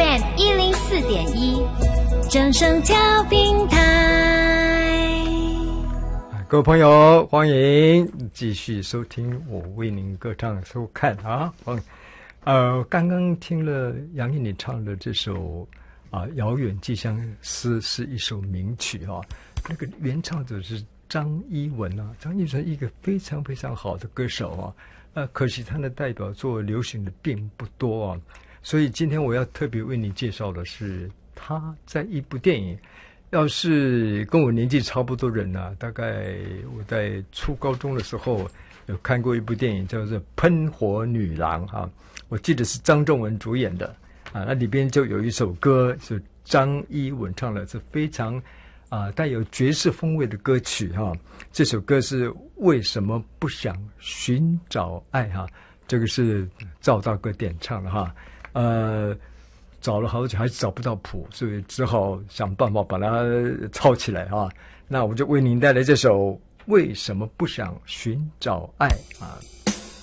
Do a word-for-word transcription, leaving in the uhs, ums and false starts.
M 一零四点一，正声调频台。 各位朋友，欢迎继续收听我为您歌唱收看啊。呃，刚刚听了杨钰你唱的这首啊《遥远寄相思》是一首名曲啊，那个原唱者是张一文啊，张一文一个非常非常好的歌手啊，呃，可惜他的代表作流行的并不多啊，所以今天我要特别为你介绍的是他在一部电影。要是跟我年纪差不多人啊，大概我在初高中的时候有看过一部电影叫做《喷火女郎》啊，我记得是张仲文主演的啊，那里边就有一首歌是张一文唱的，是非常啊带有爵士风味的歌曲哈、啊。这首歌是为什么不想寻找爱哈、啊？这个是赵大哥点唱的哈，呃。找了好久还是找不到谱，所以只好想办法把它抄起来啊。那我就为您带来这首《为什么不想寻找爱》啊。